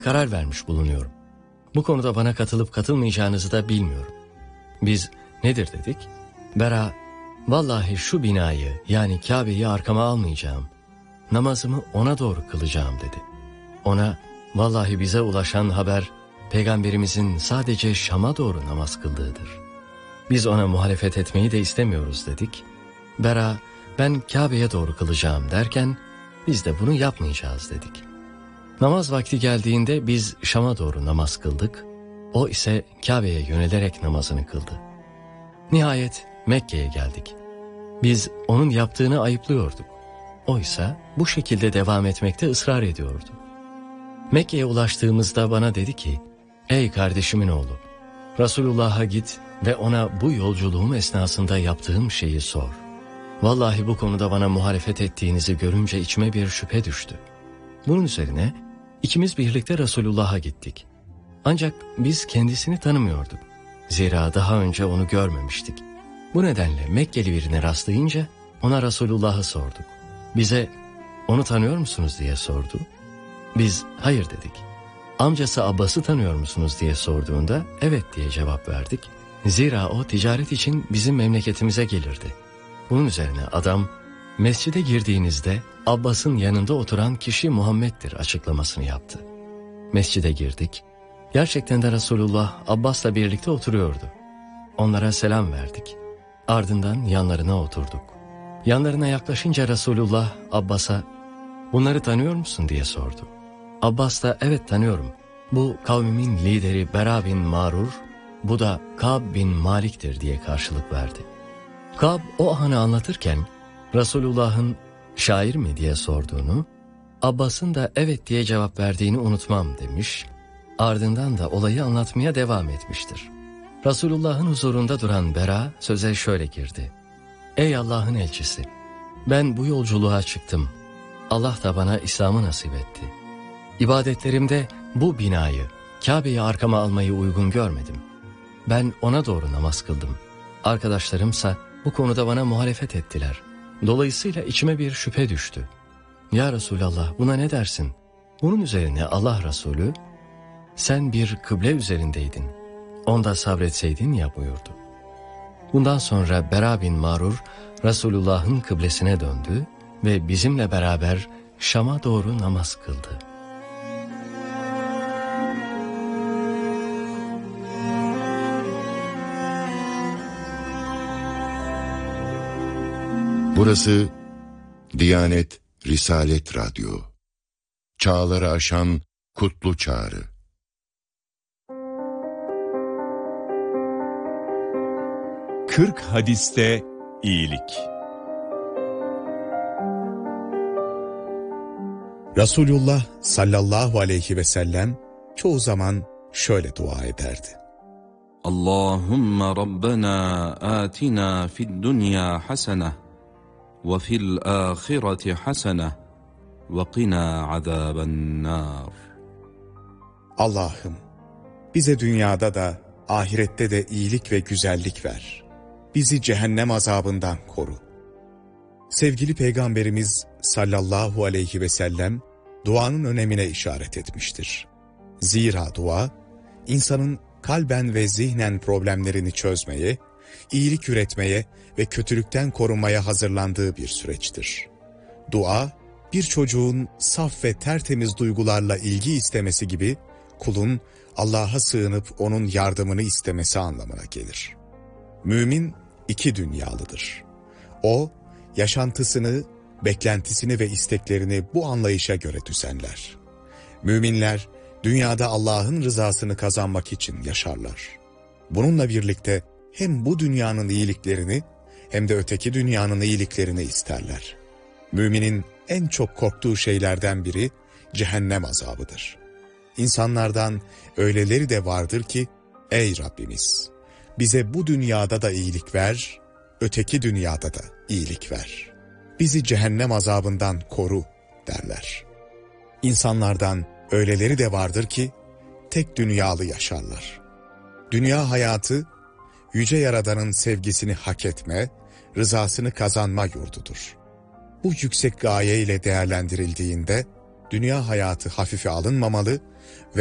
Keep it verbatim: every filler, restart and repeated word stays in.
karar vermiş bulunuyorum. Bu konuda bana katılıp katılmayacağınızı da bilmiyorum. Biz nedir dedik? Bera, vallahi şu binayı yani Kabe'yi arkama almayacağım. Namazımı ona doğru kılacağım dedi. Ona, vallahi bize ulaşan haber Peygamberimizin sadece Şam'a doğru namaz kıldığıdır. Biz ona muhalefet etmeyi de istemiyoruz dedik. Bera, ben Kabe'ye doğru kılacağım derken biz de bunu yapmayacağız dedik. Namaz vakti geldiğinde biz Şam'a doğru namaz kıldık. O ise Kabe'ye yönelerek namazını kıldı. Nihayet Mekke'ye geldik. Biz onun yaptığını ayıplıyorduk. O ise bu şekilde devam etmekte ısrar ediyordu. Mekke'ye ulaştığımızda bana dedi ki, ''Ey kardeşimin oğlu, Resulullah'a git ve ona bu yolculuğum esnasında yaptığım şeyi sor. Vallahi bu konuda bana muhalefet ettiğinizi görünce içime bir şüphe düştü.'' Bunun üzerine ikimiz birlikte Resulullah'a gittik. Ancak biz kendisini tanımıyorduk. Zira daha önce onu görmemiştik. Bu nedenle Mekkeli birine rastlayınca ona Resulullah'ı sorduk. Bize onu tanıyor musunuz diye sordu. Biz hayır dedik. Amcası Abbas'ı tanıyor musunuz diye sorduğunda evet diye cevap verdik. Zira o ticaret için bizim memleketimize gelirdi. Bunun üzerine adam mescide girdiğinizde Abbas'ın yanında oturan kişi Muhammed'dir açıklamasını yaptı. Mescide girdik. Gerçekten de Resulullah Abbas'la birlikte oturuyordu. Onlara selam verdik. Ardından yanlarına oturduk. Yanlarına yaklaşınca Resulullah Abbas'a bunları tanıyor musun diye sordu. Abbas da evet tanıyorum. Bu kavmimin lideri Bera bin Marur, bu da Ka'b bin Malik'tir diye karşılık verdi. Ka'b o anı anlatırken Resulullah'ın şair mi diye sorduğunu, Abbas'ın da evet diye cevap verdiğini unutmam demiş, ardından da olayı anlatmaya devam etmiştir. Resulullah'ın huzurunda duran Bera söze şöyle girdi. Ey Allah'ın elçisi, ben bu yolculuğa çıktım. Allah da bana İslam'ı nasip etti. İbadetlerimde bu binayı, Kabe'yi arkama almayı uygun görmedim. Ben ona doğru namaz kıldım. Arkadaşlarımsa bu konuda bana muhalefet ettiler. Dolayısıyla içime bir şüphe düştü. Ya Resulallah buna ne dersin? Bunun üzerine Allah Resulü, sen bir kıble üzerindeydin. Onda sabretseydin ya buyurdu. Bundan sonra Bera bin Marur Resulullah'ın kıblesine döndü ve bizimle beraber Şam'a doğru namaz kıldı. Burası Diyanet Risalet Radyo. Çağları aşan kutlu çağrı. Kırk hadiste iyilik. Resulullah sallallahu aleyhi ve sellem çoğu zaman şöyle dua ederdi. Allahümme Rabbena atina fid dunya hasene ve fil ahireti hasene ve qina azaben nar. Allah'ım bize dünyada da ahirette de iyilik ve güzellik ver. Bizi cehennem azabından koru. Sevgili Peygamberimiz sallallahu aleyhi ve sellem duanın önemine işaret etmiştir. Zira dua, insanın kalben ve zihnen problemlerini çözmeye, iyilik üretmeye ve kötülükten korunmaya hazırlandığı bir süreçtir. Dua, bir çocuğun saf ve tertemiz duygularla ilgi istemesi gibi, kulun Allah'a sığınıp onun yardımını istemesi anlamına gelir. Mümin iki dünyalıdır. O, yaşantısını, beklentisini ve isteklerini bu anlayışa göre düzenler. Müminler, dünyada Allah'ın rızasını kazanmak için yaşarlar. Bununla birlikte hem bu dünyanın iyiliklerini hem de öteki dünyanın iyiliklerini isterler. Müminin en çok korktuğu şeylerden biri cehennem azabıdır. İnsanlardan öyleleri de vardır ki, ey Rabbimiz, bize bu dünyada da iyilik ver, öteki dünyada da iyilik ver. Bizi cehennem azabından koru derler. İnsanlardan öyleleri de vardır ki, tek dünyalı yaşarlar. Dünya hayatı, Yüce Yaradan'ın sevgisini hak etme, rızasını kazanma yurdudur. Bu yüksek gaye ile değerlendirildiğinde, dünya hayatı hafife alınmamalı